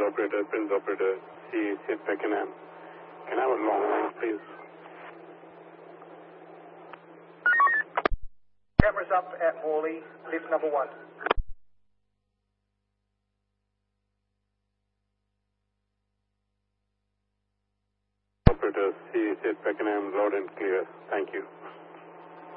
operator, Prince operator, C. Pakenham. Can I have a long line, please? Cameras up at Morley, lift number 1. Operator, C. Pakenham, loud and clear. Thank you.